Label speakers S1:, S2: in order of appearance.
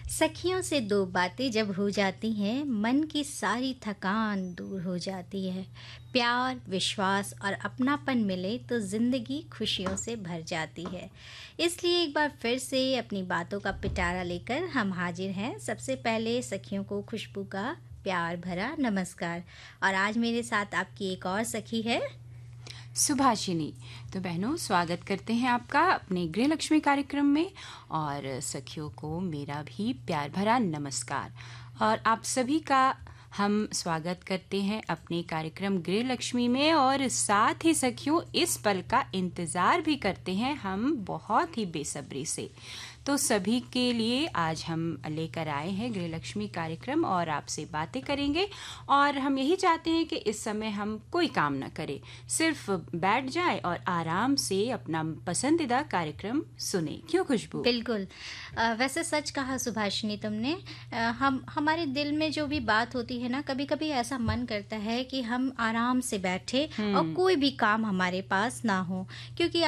S1: सखियों से दो बातें जब हो जाती हैं, मन की सारी थकान दूर हो जाती है। प्यार, विश्वास और अपनापन मिले तो ज़िंदगी खुशियों से भर जाती है। इसलिए एक बार फिर से अपनी बातों का पिटारा लेकर हम हाजिर हैं। सबसे पहले सखियों को खुशबू का प्यार भरा नमस्कार। और आज मेरे साथ आपकी एक और सखी है।
S2: सुभाषिनी। तो बहनों, स्वागत करते हैं आपका अपने गृह लक्ष्मी कार्यक्रम में। और सखियों को मेरा भी प्यार भरा नमस्कार। और आप सभी का हम स्वागत करते हैं अपने कार्यक्रम गृह लक्ष्मी में। और साथ ही सखियों, इस पल का इंतज़ार भी करते हैं हम बहुत ही बेसब्री से। तो सभी के लिए आज हम लेकर आए हैं गृह लक्ष्मी कार्यक्रम और आपसे बातें करेंगे। और हम यही चाहते हैं कि इस समय हम कोई काम ना करें, सिर्फ बैठ जाए और आराम से अपना पसंदीदा कार्यक्रम सुने। क्यों खुशबू?
S1: बिल्कुल। वैसे सच कहा सुभाषिनी तुमने। हम हमारे दिल में जो भी बात होती है ना, कभी कभी ऐसा मन करता है कि हम आराम से बैठे और कोई भी काम हमारे पास ना हो, क्योंकि